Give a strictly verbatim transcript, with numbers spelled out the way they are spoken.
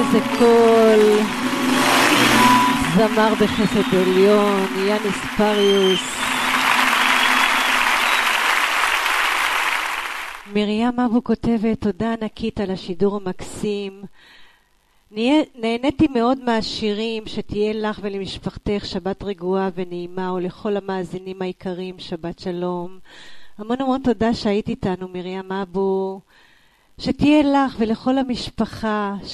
איזה קול, זמר בחסד עליון, יאניס פריוס. מרים אבו כותבת, תודה ענקית על השידור המקסים. נהניתי מאוד מהשירים, שתהיה לך ולמשפחתך שבת רגועה ונעימה, ולכל המאזינים העיקרים שבת שלום. המון המון תודה שהיית איתנו מרים אבו, שתהיה לך ולכל המשפחה